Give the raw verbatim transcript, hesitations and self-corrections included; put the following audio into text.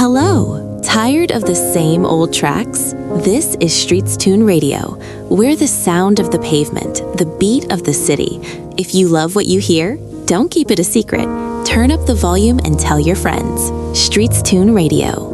Hello! Tired of the same old tracks? This is Streets Tune Radio. We're the sound of the pavement, the beat of the city. If you love what you hear, don't keep it a secret. Turn up the volume and tell your friends. Streets Tune Radio.